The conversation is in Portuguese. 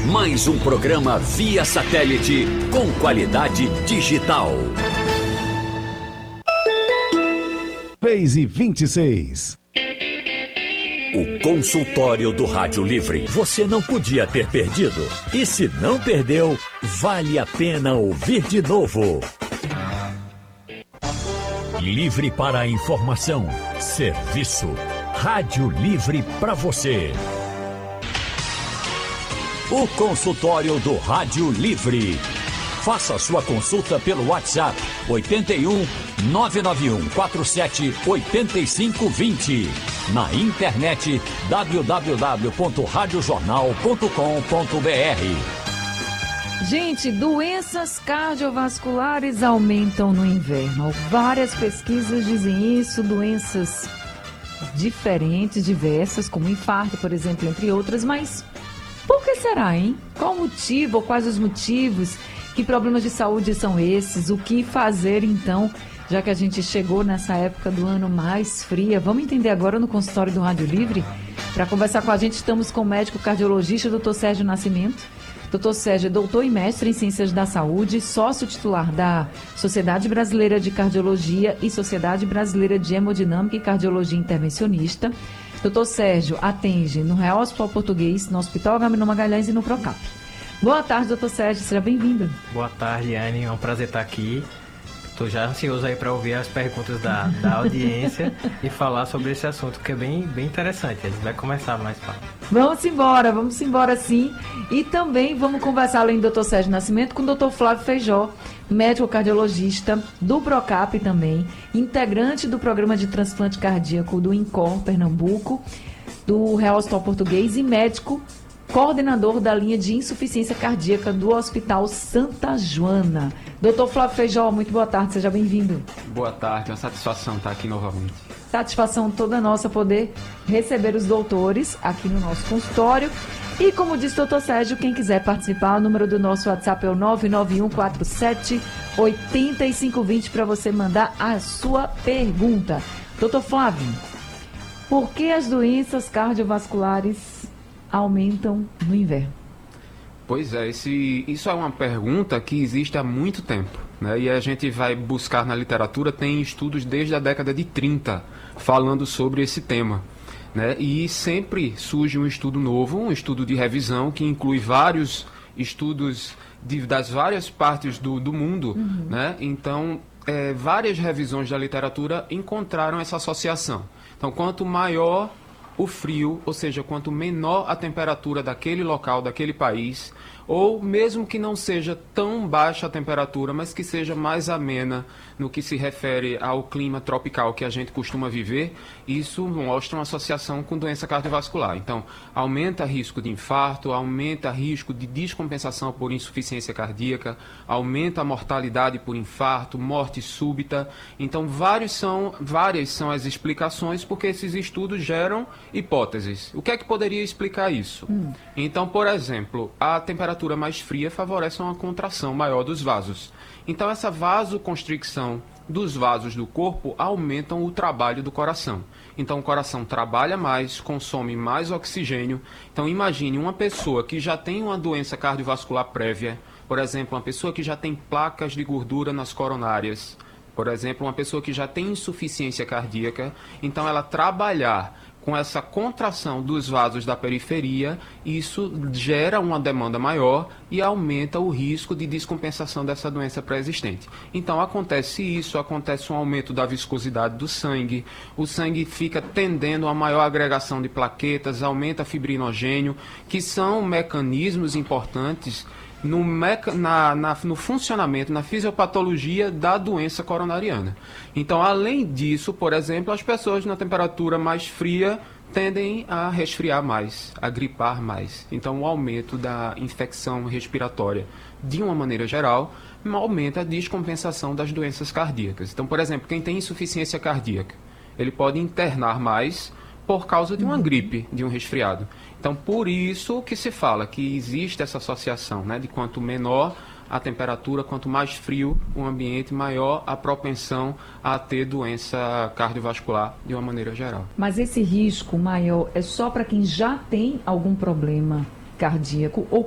Mais um programa via satélite com qualidade digital. 6h26. O consultório do Rádio Livre. Você não podia ter perdido. E se não perdeu, vale a pena ouvir de novo. Livre para a informação, serviço. Rádio Livre para você. O consultório do Rádio Livre. Faça sua consulta pelo WhatsApp 81 991 47 85 20. Na internet www.radiojornal.com.br. Gente, doenças cardiovasculares aumentam no inverno. Várias pesquisas dizem isso, doenças diferentes, diversas, como infarto, por exemplo, entre outras, mas por que será, hein? Qual o motivo ou quais os motivos? Que problemas de saúde são esses? O que fazer, então, já que a gente chegou nessa época do ano mais fria? Vamos entender agora no consultório do Rádio Livre? Para conversar com a gente, estamos com o médico cardiologista, Dr. Sérgio Nascimento. Dr. Sérgio é doutor e mestre em Ciências da Saúde, sócio titular da Sociedade Brasileira de Cardiologia e Sociedade Brasileira de Hemodinâmica e Cardiologia Intervencionista. Dr. Sérgio atende no Real Hospital Português, no Hospital Agamenon Magalhães e no Procap. Boa tarde, doutor Sérgio, seja bem-vindo. Boa tarde, Anne, é um prazer estar aqui. Estou já ansioso aí para ouvir as perguntas da audiência e falar sobre esse assunto, que é bem interessante. A gente vai começar mais fácil. Vamos embora sim. E também vamos conversar, além do Dr. Sérgio Nascimento, com o Dr. Flávio Feijó, médico cardiologista do Procap também, integrante do programa de transplante cardíaco do INCOR Pernambuco, do Real Hospital Português e médico coordenador da linha de insuficiência cardíaca do Hospital Santa Joana. Doutor Flávio Feijó, muito boa tarde, seja bem-vindo. Boa tarde, é uma satisfação estar aqui novamente. Satisfação toda nossa poder receber os doutores aqui no nosso consultório. E como disse o doutor Sérgio, quem quiser participar, o número do nosso WhatsApp é o 99147-8520 para você mandar a sua pergunta. Doutor Flávio, por que as doenças cardiovasculares aumentam no inverno? Pois é, isso é uma pergunta que existe há muito tempo, né? E a gente vai buscar na literatura, tem estudos desde a década de 30 falando sobre esse tema, né? E sempre surge um estudo novo, um estudo de revisão que inclui vários estudos das várias partes do mundo, né? Então, várias revisões da literatura encontraram essa associação. Então, quanto maior o frio, ou seja, quanto menor a temperatura daquele local, daquele país, ou mesmo que não seja tão baixa a temperatura, mas que seja mais amena no que se refere ao clima tropical que a gente costuma viver, isso mostra uma associação com doença cardiovascular. Então, aumenta risco de infarto, aumenta risco de descompensação por insuficiência cardíaca, aumenta a mortalidade por infarto, morte súbita. Então, várias são as explicações, porque esses estudos geram hipóteses. O que é que poderia explicar isso? Então, por exemplo, a temperatura mais fria favorece uma contração maior dos vasos. Então, essa vasoconstricção dos vasos do corpo aumentam o trabalho do coração. Então, o coração trabalha mais, consome mais oxigênio. Então, imagine uma pessoa que já tem uma doença cardiovascular prévia, por exemplo, uma pessoa que já tem placas de gordura nas coronárias, por exemplo, uma pessoa que já tem insuficiência cardíaca. Então, ela trabalhar com essa contração dos vasos da periferia, isso gera uma demanda maior e aumenta o risco de descompensação dessa doença pré-existente. Então acontece um aumento da viscosidade do sangue, o sangue fica tendendo a maior agregação de plaquetas, aumenta fibrinogênio, que são mecanismos importantes no funcionamento, na fisiopatologia da doença coronariana. Então, além disso, por exemplo, as pessoas na temperatura mais fria tendem a resfriar mais, a gripar mais. Então, o aumento da infecção respiratória, de uma maneira geral, aumenta a descompensação das doenças cardíacas. Então, por exemplo, quem tem insuficiência cardíaca, ele pode internar mais por causa de uma gripe, de um resfriado. Então, por isso que se fala que existe essa associação, né, de quanto menor a temperatura, quanto mais frio o ambiente, maior a propensão a ter doença cardiovascular de uma maneira geral. Mas esse risco maior é só para quem já tem algum problema cardíaco ou